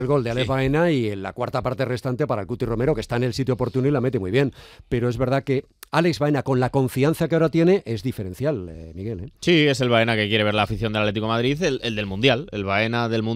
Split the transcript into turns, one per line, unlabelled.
el gol de Alex Baena y en la cuarta parte restante para el Cuti Romero, que está en el sitio oportuno y la mete muy bien. Pero es verdad que Alex Baena, con la confianza que ahora tiene, es diferencial, Miguel.
Sí, es el Baena que quiere ver la afición del Atlético de Madrid, el del Mundial, el Baena del Mundial.